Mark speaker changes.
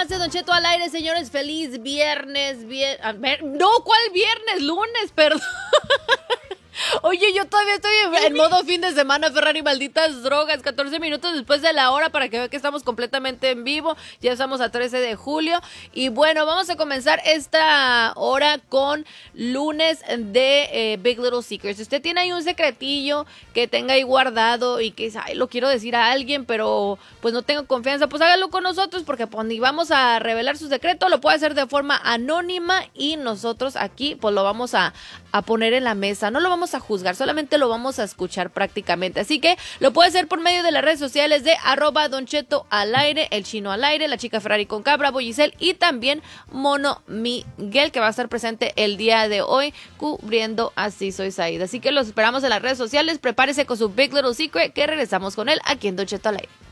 Speaker 1: más de Don Cheto al aire, señores. Feliz viernes. No, ¿cuál viernes? Lunes, perdón. Oye, yo todavía estoy en modo fin de semana, Ferrari, malditas drogas. 14 minutos después de la hora para que vean que estamos completamente en vivo. Ya estamos a 13 de julio. Y bueno, vamos a comenzar esta hora con lunes de Big Little Secrets. Si usted tiene ahí un secretillo que tenga ahí guardado y que dice, ay, lo quiero decir a alguien, pero pues no tengo confianza, pues hágalo con nosotros porque pues ni vamos a revelar su secreto. Lo puede hacer de forma anónima y nosotros aquí pues lo vamos a poner en la mesa. No lo vamos a juzgar, solamente lo vamos a escuchar prácticamente. Así que lo puede hacer por medio de las redes sociales de @Don Cheto al aire, el Chino al aire, la chica Ferrari con Cabra, Boyicel y también Mono Miguel, que va a estar presente el día de hoy cubriendo Así Soy Saída. Así que los esperamos en las redes sociales. Prepárese con su Big Little Secret, que regresamos con él aquí en Don Cheto al aire.